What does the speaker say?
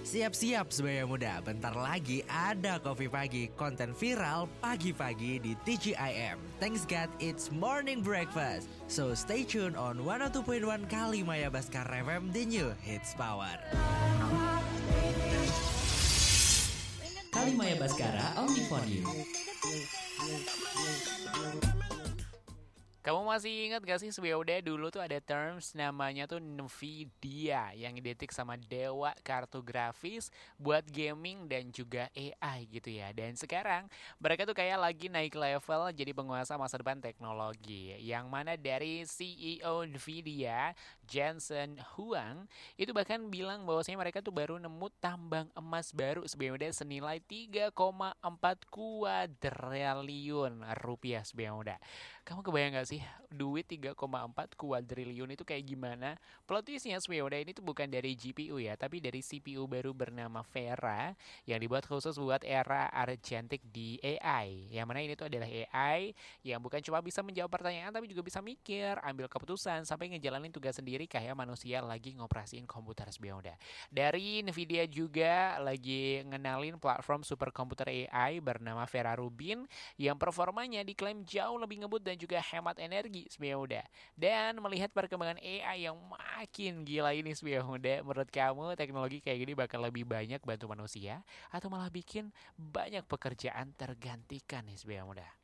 Siap-siap sebagai muda, bentar lagi ada Kopi Pagi, konten viral pagi-pagi di TGIM. Thanks God, it's morning breakfast. So stay tuned on 102.1 Kalimaya Baskara FM, the new hits power. Kalimaya Baskara, only for you. Kamu masih ingat gak sih udah dulu tuh ada terms namanya tuh Nvidia yang identik sama dewa kartografis buat gaming dan juga AI gitu ya. Dan sekarang mereka tuh kayak lagi naik level jadi penguasa masa depan teknologi. Yang mana dari CEO Nvidia, Jensen Huang, itu bahkan bilang bahwasanya mereka tuh baru nemu tambang emas baru sebenarnya senilai 3,4 kuadriliun rupiah sebenarnya. Kamu kebayang gak sih duit 3,4 kuadriliun itu kayak gimana? Plot twistnya sebenarnya ini tuh bukan dari GPU ya, tapi dari CPU baru bernama Vera yang dibuat khusus buat era agentic di AI. Yang mana ini tuh adalah AI yang bukan cuma bisa menjawab pertanyaan tapi juga bisa mikir, ambil keputusan sampai ngejalanin tugas sendiri kayak manusia lagi ngoperasiin komputer sebenarnya. Dari Nvidia juga lagi ngenalin platform superkomputer AI bernama Vera Rubin yang performanya diklaim jauh lebih ngebut dan juga hemat energi sebenarnya. Dan melihat perkembangan AI yang makin gila ini sebenarnya, menurut kamu teknologi kayak gini bakal lebih banyak bantu manusia atau malah bikin banyak pekerjaan tergantikan nih sebenarnya?